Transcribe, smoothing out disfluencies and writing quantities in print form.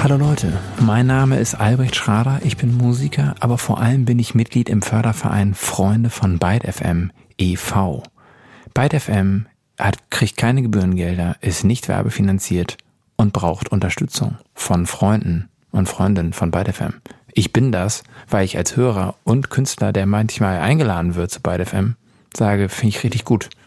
Hallo Leute, mein Name ist Albrecht Schrader, ich bin Musiker, aber vor allem bin ich Mitglied im Förderverein Freunde von Byte FM e.V. Byte FM kriegt keine Gebührengelder, ist nicht werbefinanziert und braucht Unterstützung von Freunden und Freundinnen von Byte FM. Ich bin das, weil ich als Hörer und Künstler, der manchmal eingeladen wird zu Byte FM, sage, finde ich richtig gut.